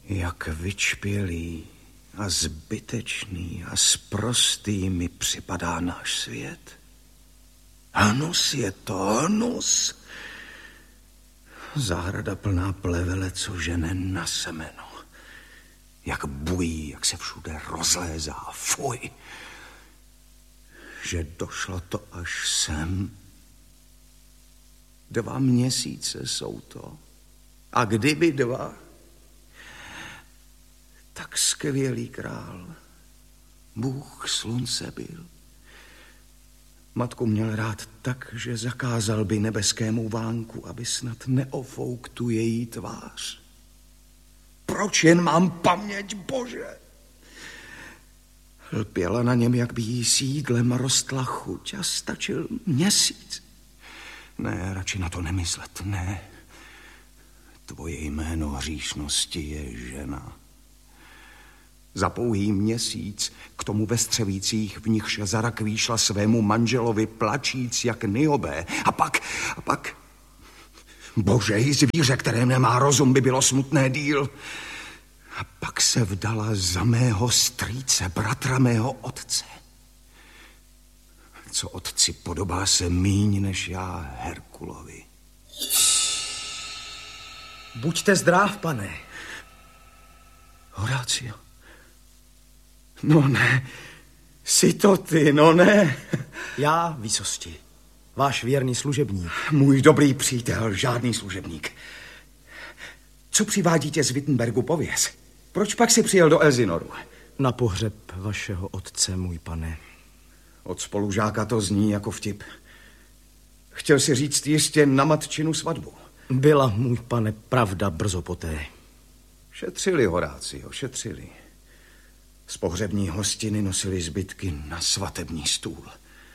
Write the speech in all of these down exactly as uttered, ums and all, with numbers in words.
Jak vyčpělý a zbytečný a sprostý mi připadá náš svět. Hnus je to, hnus. Zahrada plná plevele, co žene na semeno. Jak bují, jak se všude rozlézá. Fuj. Že došlo to až sem. Dva měsíce jsou to. A kdyby dva, tak skvělý král, Bůh slunce byl. Matku měl rád tak, že zakázal by nebeskému vánku, aby snad neofouk tu její tvář. Proč jen mám paměť, Bože? Lpěla na něm, jak by jí sídlem rostla chuť a stačil měsíc. Ne, radši na to nemyslet, ne. Tvoje jméno hříšnosti je žena. Za pouhý měsíc k tomu ve střevících, v nichž zarakví šla svému manželovi plačíc jak Niobé. A pak, a pak... Bože, i zvíře, které nemá rozum, by bylo smutné díl. A pak se vdala za mého strýce, bratra mého otce. Co otci podobá se míň než já Herkulovi. Buďte zdrav, pane. Horácio. No ne, jsi to ty, no ne. Já, výsosti, váš věrný služebník. Můj dobrý přítel, žádný služebník. Co přivádíte z Wittenbergu, pověz? Proč pak si přijel do Elzinoru? Na pohřeb vašeho otce, můj pane. Od spolužáka to zní jako vtip. Chtěl si říct jistě na matčinu svatbu. Byla, můj pane, pravda brzo poté. Šetřili, Horácio, šetřili. Z pohřební hostiny nosili zbytky na svatební stůl.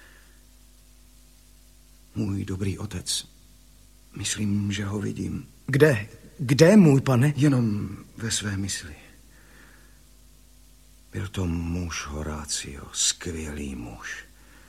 Můj dobrý otec, myslím, že ho vidím. Kde? Kde, můj pane? Jenom ve své mysli. Byl to muž, Horácio, skvělý muž.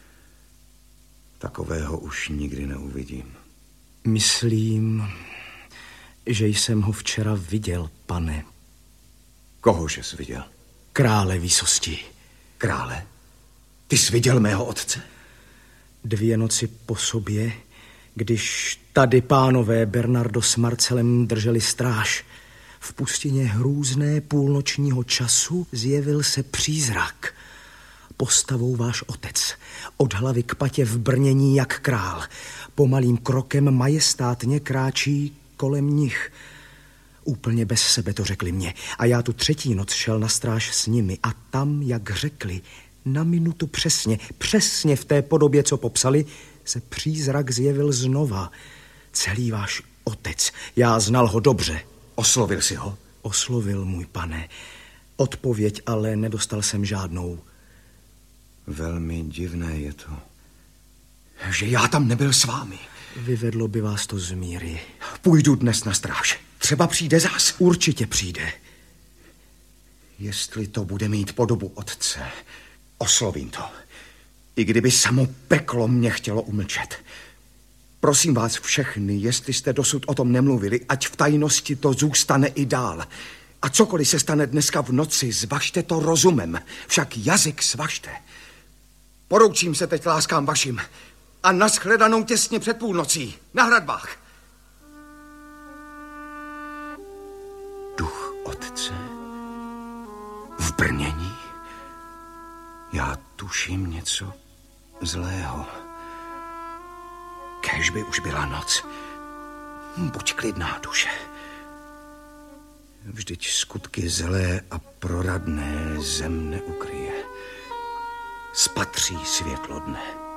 Takového už nikdy neuvidím. Myslím, že jsem ho včera viděl, pane. Kohože jsi viděl? Krále, výsosti. Krále? Ty jsi viděl mého otce? Dvě noci po sobě, když tady pánové Bernardo s Marcelem drželi stráž, v pustině hrůzné půlnočního času zjevil se přízrak. Postavou váš otec, od hlavy k patě v brnění jak král. Pomalým krokem majestátně kráčí kolem nich. Úplně bez sebe to řekli mě. A já tu třetí noc šel na stráž s nimi. A tam, jak řekli, na minutu přesně, přesně v té podobě, co popsali, se přízrak zjevil znova. Celý váš otec. Já znal ho dobře. Oslovil si ho? Oslovil, můj pane. Odpověď ale nedostal jsem žádnou. Velmi divné je to, že já tam nebyl s vámi. Vyvedlo by vás to z míry. Půjdu dnes na stráž. Třeba přijde zas. Určitě přijde. Jestli to bude mít podobu otce, oslovím to. I kdyby samo peklo mě chtělo umlčet. Prosím vás všechny, jestli jste dosud o tom nemluvili, ať v tajnosti to zůstane i dál. A cokoliv se stane dneska v noci, zvažte to rozumem. Však jazyk svažte. Poroučím se teď láskám vašim. A nashledanou těsně před půlnocí. Na hradbách. Duch otce v brnění. Já tuším něco zlého. Kéž by už byla noc. Buď klidná, duše. Vždyť skutky zlé a proradné zem neukryje. Spatří světlo dne.